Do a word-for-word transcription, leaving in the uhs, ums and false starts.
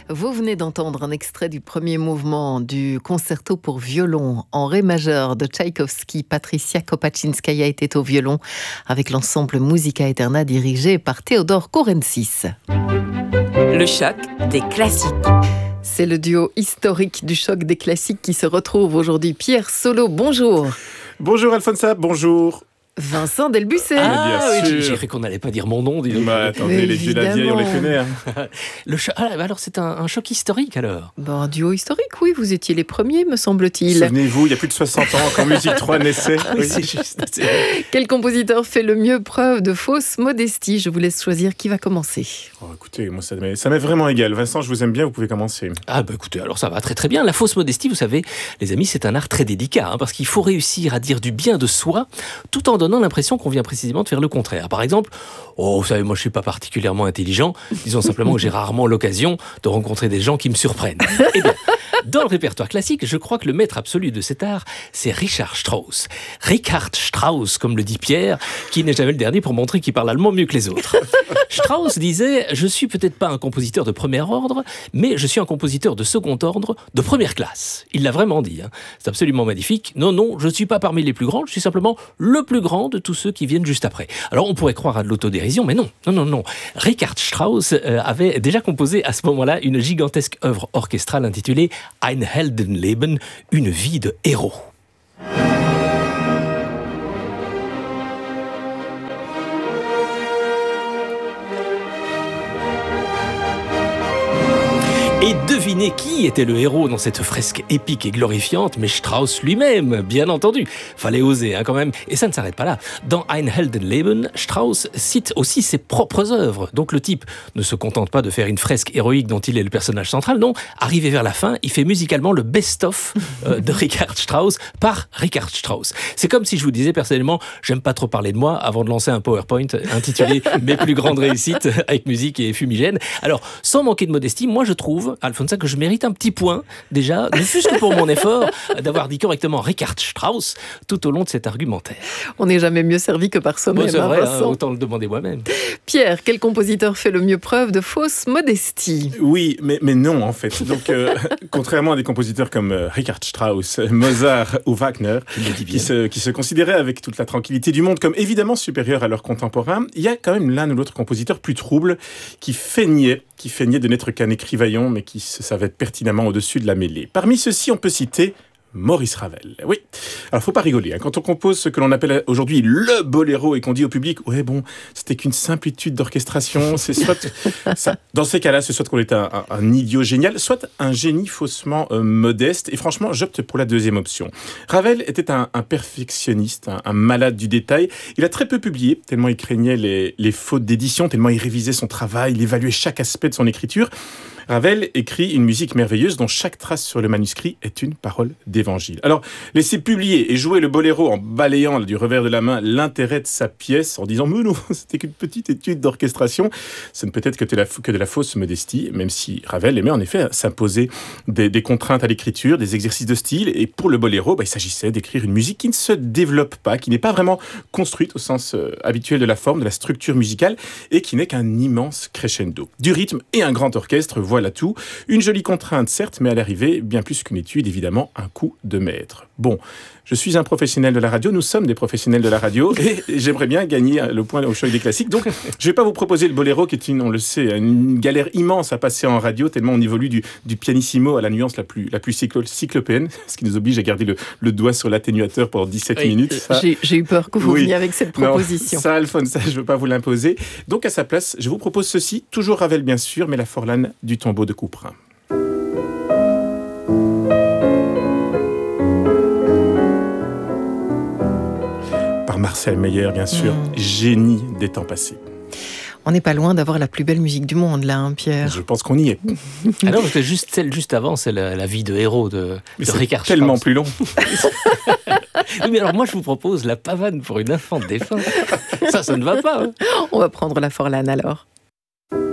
Vous venez d'entendre un extrait du premier mouvement du concerto pour violon en ré majeur de Tchaïkovski. Patricia Kopaczynskaja était au violon avec l'ensemble Musica Eterna dirigé par Théodore Kourensis. Le choc des classiques. C'est le duo historique du choc des classiques qui se retrouve aujourd'hui. Pierre Solo, bonjour. Bonjour Alfonsa, bonjour. Vincent Delbucet. Ah bien oui, sûr. j'ai cru qu'on n'allait pas dire mon nom. Dis donc. Bah, attendez, les vieux de la vieille, on les connaît. Hein. Le cho- ah, bah alors c'est un, un choc historique alors. Bon, un duo historique, oui, vous étiez les premiers, me semble-t-il. Souvenez-vous, il y a plus de soixante ans, quand Musique trois naissait. Oui, c'est juste. c'est- Quel compositeur fait le mieux preuve de fausse modestie? Je vous laisse choisir qui va commencer. Oh, écoutez, moi, ça m'est, ça m'est vraiment égal. Vincent, je vous aime bien, vous pouvez commencer. Ah bah écoutez, alors ça va très très bien. La fausse modestie, vous savez, les amis, c'est un art très délicat, hein, parce qu'il faut réussir à dire du bien de soi, tout en donnant l'impression qu'on vient précisément de faire le contraire. Par exemple, oh, vous savez, moi je suis pas particulièrement intelligent, disons simplement que j'ai rarement l'occasion de rencontrer des gens qui me surprennent. Eh bien, dans le répertoire classique, je crois que le maître absolu de cet art, c'est Richard Strauss. Richard Strauss, comme le dit Pierre, qui n'est jamais le dernier pour montrer qu'il parle allemand mieux que les autres. Strauss disait « Je suis peut-être pas un compositeur de premier ordre, mais je suis un compositeur de second ordre de première classe. » Il l'a vraiment dit. Hein. C'est absolument magnifique. Non, non, je ne suis pas parmi les plus grands, je suis simplement le plus grand de tous ceux qui viennent juste après. Alors on pourrait croire à de l'autodérision, mais non, non, non, non. Richard Strauss euh, avait déjà composé à ce moment-là une gigantesque œuvre orchestrale intitulée « Ein Heldenleben », une vie de héros. Et devinez qui était le héros dans cette fresque épique et glorifiante, mais Strauss lui-même, bien entendu. Fallait oser, hein, quand même. Et ça ne s'arrête pas là. Dans Ein Heldenleben, Strauss cite aussi ses propres œuvres. Donc le type ne se contente pas de faire une fresque héroïque dont il est le personnage central, non. Arrivé vers la fin, il fait musicalement le best-of euh, de Richard Strauss par Richard Strauss. C'est comme si je vous disais personnellement, j'aime pas trop parler de moi avant de lancer un PowerPoint intitulé « Mes plus grandes réussites » avec musique et fumigène. Alors, sans manquer de modestie, moi je trouve, Alfonsa, que je mérite un petit point, déjà, ne fût-ce que pour mon effort d'avoir dit correctement Richard Strauss tout au long de cet argumentaire. On n'est jamais mieux servi que par soi-même. Bon, c'est hein, vrai, hein, Vincent. autant le demander moi-même. Pierre, quel compositeur fait le mieux preuve de fausse modestie? Oui, mais, mais non, en fait. Donc, euh, contrairement à des compositeurs comme euh, Richard Strauss, Mozart ou Wagner, qui se, qui se considéraient avec toute la tranquillité du monde comme évidemment supérieurs à leurs contemporains, il y a quand même l'un ou l'autre compositeur plus trouble qui feignait, qui feignait de n'être qu'un écrivaillon, mais qui se savait pertinemment au-dessus de la mêlée. Parmi ceux-ci, on peut citer Maurice Ravel. Oui. Alors, faut pas rigoler. Hein. Quand on compose ce que l'on appelle aujourd'hui le boléro et qu'on dit au public, ouais, bon, c'était qu'une simple étude d'orchestration, c'est soit, ça, dans ces cas-là, c'est soit qu'on est un, un, un idiot génial, soit un génie faussement euh, modeste. Et franchement, j'opte pour la deuxième option. Ravel était un, un perfectionniste, un, un malade du détail. Il a très peu publié, tellement il craignait les, les fautes d'édition, tellement il révisait son travail, il évaluait chaque aspect de son écriture. Ravel écrit une musique merveilleuse dont chaque trace sur le manuscrit est une parole d'évangile. Alors, laisser publier et jouer le boléro en balayant du revers de la main l'intérêt de sa pièce, en disant « Mais non, c'était qu'une petite étude d'orchestration », ce ne peut être que de la, que de la fausse modestie, même si Ravel aimait en effet s'imposer des, des contraintes à l'écriture, des exercices de style. Et pour le boléro, bah, il s'agissait d'écrire une musique qui ne se développe pas, qui n'est pas vraiment construite au sens euh, habituel de la forme, de la structure musicale, et qui n'est qu'un immense crescendo. Du rythme et un grand orchestre, voilà tout. Une jolie contrainte, certes, mais à l'arrivée, bien plus qu'une étude, évidemment, un coup de maître. Bon, je suis un professionnel de la radio, nous sommes des professionnels de la radio, et j'aimerais bien gagner le point au choc des classiques. Donc, je ne vais pas vous proposer le boléro, qui est, une, on le sait, une galère immense à passer en radio, tellement on évolue du, du pianissimo à la nuance la plus, la plus cyclo- cyclopéenne, ce qui nous oblige à garder le, le doigt sur l'atténuateur pendant dix-sept Oui, minutes. Ça, j'ai, j'ai eu peur que vous oui. veniez avec cette proposition. Non, ça, Alphonse, ça, je ne veux pas vous l'imposer. Donc, à sa place, je vous propose ceci, toujours Ravel, bien sûr, mais la Forlane du tombeau de Couperin. Par Marcel Meyer, bien sûr, mmh. génie des temps passés. On n'est pas loin d'avoir la plus belle musique du monde, là, hein, Pierre. Je pense qu'on y est. Ah non, parce que juste celle juste avant, c'est la, la vie de héros de, mais de c'est Richard tellement Strauss. plus long. Oui, mais alors moi, je vous propose la pavane pour une infante défunte. Ça, ça ne va pas. Hein. On va prendre la Forlane alors.